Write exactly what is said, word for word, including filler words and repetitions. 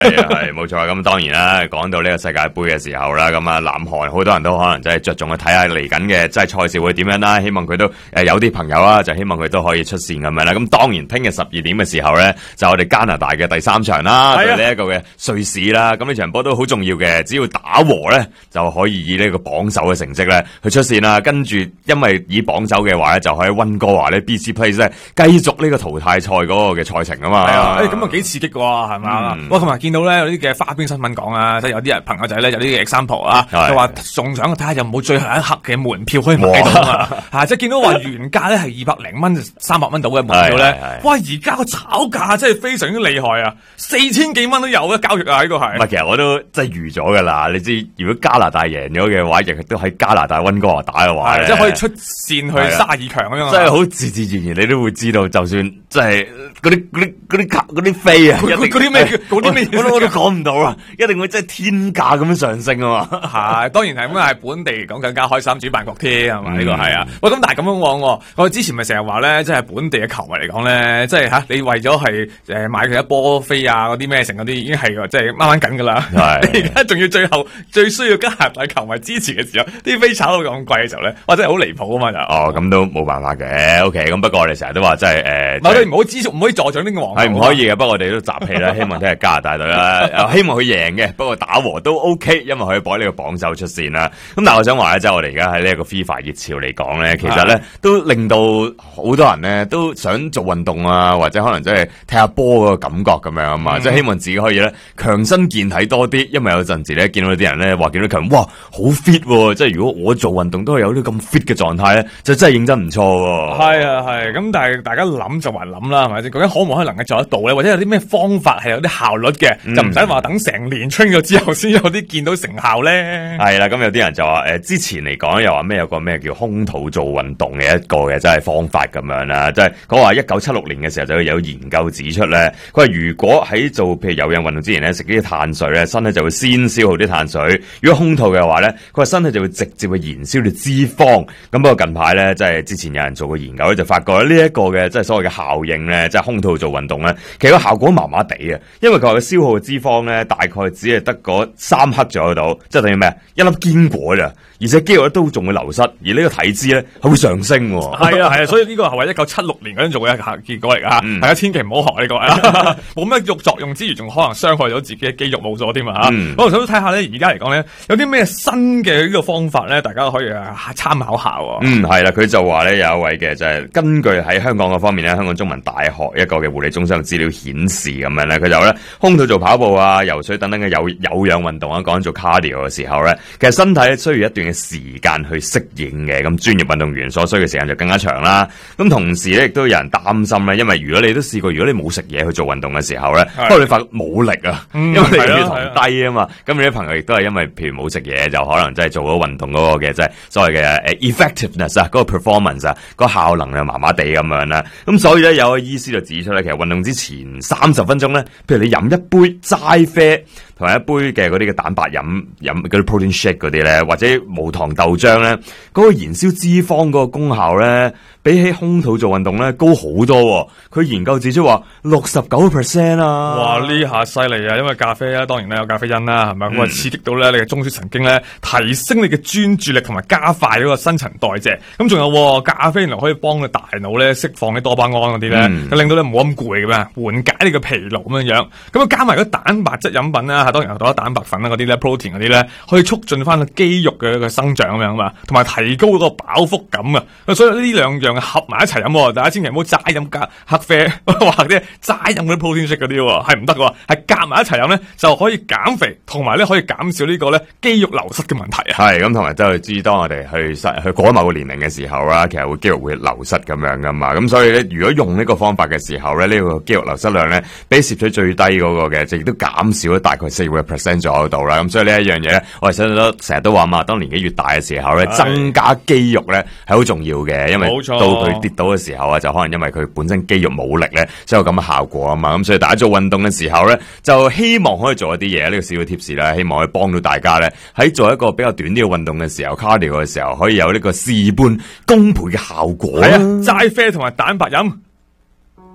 係啊，係冇錯。咁當然啦，講到呢個世界盃嘅時候啦，咁啊，南韓好多人都可能真係着重去睇下嚟緊嘅即係賽事會點樣啦。希望佢都誒有啲朋友啦，就希望佢都可以出線咁樣啦。咁當然聽日十二點嘅時候咧，就我哋加拿大嘅第三場啦，對呢一個嘅瑞士啦。咁呢場波都好重要嘅，只要打和咧就可以以呢個榜首嘅成績咧去出線啦。跟住因為以榜首嘅話咧，就可以溫哥華咧 B C Place 咧繼續呢個淘汰賽嗰個嘅賽程啊嘛。 係啊，誒咁啊幾刺激嘅喎，係嘛？我琴日見到咧有啲嘅花邊新聞講啊，即係有啲人朋友仔咧有啲嘅 example 啊，就話仲想睇下有冇最後一刻嘅門票可以買到啊！嚇，即係見到話原價咧係二百零蚊、三百蚊到嘅門票咧，哇！而家個炒價真係非常之厲害啊，四千幾蚊都有嘅交易啊！呢個係。唔係， 其實我都即係預咗㗎啦。你知如果加拿大贏咗嘅話，亦都喺加拿大溫哥華打嘅話， 即係可以出線去卅二強咁樣。 真係好自自然然，你都會知道，就算即係嗰啲嗰啲嗰啲卡嗰啲飛啊， 嗰啲咩嗰啲咩， 我都我都講唔到啊！一定會真係天價咁樣上升啊嘛。 係，當然係咁係本地嚟講更加開心，主辦國添係嘛？呢個係啊。喂，咁但係咁樣講，我之前咪成日話咧，即係本地嘅球迷嚟講咧，即係吓你為咗係誒買佢一波飛啊，嗰啲咩成嗰啲已經係即係掹掹緊噶啦。你而家仲要最後最需要加拿大球迷支持嘅時候，啲飛炒到咁貴嘅時候咧，哇真係好離譜啊嘛就。 哦，咁都冇辦法嘅。OK，咁不過我哋成日都話即係誒， 唔係你唔好支持，唔可以助長呢個黃牛。 係唔可以嘅，不過我哋都集氣啦，希望睇下加拿大隊啦，希望佢贏嘅。不過打和都 OK，因為可以擺呢個榜首出線啦。咁但係我想話咧，即係我哋而家喺呢一個 FIFA 熱潮嚟講咧，其實咧都令到好多人咧都想做運動啊，或者可能即係踢下波個感覺咁樣啊嘛，即係希望自己可以咧強身健體多啲。因為有陣時咧見到啲人咧話見到球員哇好 fit 喎，即係如果我做運動都係有啲咁 fit 嘅狀態咧，就真係認真唔錯喎。 係啊係，咁但係大家諗就還諗啦，係咪先？究竟可唔可能夠做得到咧？或者有啲咩方法係有啲效率嘅，嗯、就唔使話等成年 train 咗之後先有啲見到成效咧。 係啦，咁有啲人就話誒、呃，之前嚟講又話咩有個咩叫空肚做運動嘅一個嘅即係方法咁樣啦，即係講話一九七六年嘅時候就有研究指出咧，佢話如果喺做譬如有氧運動之前咧食啲碳水咧，身體就會先消耗啲碳水。如果空肚嘅話咧，佢話身體就會直接去燃燒啲脂肪。咁不過近排咧，即係之前有人做過研究咧，就發覺呢一個嘅即係所謂嘅效應咧，即係空肚做運動咧，其實個效果麻麻地啊，因為佢話佢消耗嘅脂肪咧，大概只係得嗰三克左右到，即係等於咩啊？一粒堅果咋，而且肌肉咧都仲會流失，而呢個體脂咧係會上升。 係啊係啊，所以呢個係為一九七六年嗰陣做嘅結果嚟噶，大、嗯、家千祈唔好學呢、這個，冇咩肉作用之餘，仲可能傷害咗自己嘅肌肉冇咗添啊！嗯、我想睇下咧，而家嚟講咧，有啲咩新嘅呢個方法咧，大家可以參考下。 嗯，係啦，佢就話咧有一位嘅就係、是、根據喺香港嗰方面咧，香港中文大學一個嘅護理中心嘅資料顯示咁樣咧，佢就咧空肚做跑步啊、游水等等嘅有有氧運動啊，講緊做 cardio 嘅時候咧，其實身體咧需要一段嘅時間去適應嘅，咁專業運動員所需嘅時間就更加長啦。咁同時咧亦都有人擔心咧，因為如果你都試過，如果你冇食嘢去做運動嘅時候咧，不過你發覺冇力啊，嗯、因為你血糖低啊嘛，咁你啲朋友亦都係因為譬如冇食嘢，就可能真係做咗運動嗰個嘅即係所謂嘅誒 effectiveness 啊，嗰個 performance 啊，個效能就麻麻地咁樣啦。咁所以咧有個醫師就指出咧，其實運動之前三十分鐘咧，譬如你飲一杯齋啡同埋一杯嘅嗰啲嘅蛋白飲飲嗰啲 protein shake 嗰啲咧，或者無糖豆漿咧，嗰個燃燒脂肪嗰個功效咧，比起空肚做運動咧高好多。佢研究指出話六十九個 percent 啊！ 哇，呢下犀利啊！因為咖啡啊，當然咧有咖啡因啦，係咪？咁啊刺激到咧你嘅中樞神經咧，提升你嘅專注力同埋加快嗰個新陳代謝。咁仲有咖啡原來可以幫你大腦咧釋放啲多巴胺嗰啲咧，嗯、令到你唔好咁攰嘅咩，緩解你嘅疲勞咁樣樣。咁啊加埋嗰蛋白質飲品啦，當然有好多蛋白粉啊嗰啲咧 protein 嗰啲咧，可以促進翻個肌肉嘅一個生長咁樣嘛，同埋提高嗰個飽腹感啊。所以呢兩樣合埋一齊飲，大家千祈唔好齋飲咖黑啡或者齋飲嗰啲 protein shake 嗰啲，係唔得嘅，係夾埋一齊飲咧就可以減肥，同埋咧可以減少呢個咧肌肉流失嘅問題啊。 係咁，同埋都係知當我哋去去過某個年齡嘅時候啦，其實會肌肉會流失咁樣噶嘛。咁所以咧，如果用呢個方法嘅時候咧，呢、這個肌肉流失量咧比攝取最低嗰個嘅，亦都減少咗大概四個 percent 左右度啦。咁所以呢一樣嘢咧，我哋成日都成日都話嘛，當年紀越大嘅時候咧，增加肌肉咧係好重要嘅，因為到佢跌倒嘅時候啊，就可能因為佢本身肌肉冇力咧，先有咁嘅效果啊嘛。咁所以大家做運動嘅時候咧，就希望可以做一啲嘢，呢、這個小嘅貼士啦，希望可以幫到大家咧，喺做一個比較短啲嘅運動嘅時候 ，cardio 嘅時候，可以有呢個事半功倍嘅效果。 係啊，齋啡同埋蛋白飲